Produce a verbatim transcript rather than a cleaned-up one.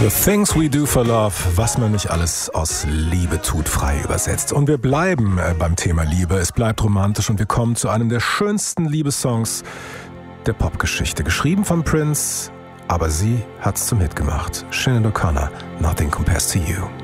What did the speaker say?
The Things We Do for Love, was man nicht alles aus Liebe tut, frei übersetzt. Und wir bleiben äh, beim Thema Liebe. Es bleibt romantisch und wir kommen zu einem der schönsten Liebessongs der Popgeschichte. Geschrieben von Prince, aber sie hat's zum Hit gemacht. Sinead O'Connor, Nothing Compares to You.